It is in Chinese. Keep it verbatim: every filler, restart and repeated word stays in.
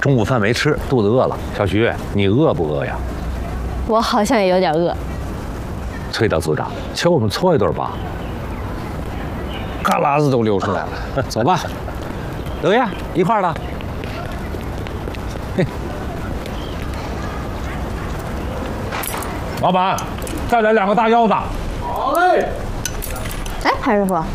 中午饭没吃，肚子饿了。小徐，你饿不饿呀？ 我好像也有点饿。 崔大组长，请我们搓一顿吧。 嘎喇子都流出来了，走吧。 刘烨，一块儿的。 老板，再来两个大腰子。 哎，潘师傅，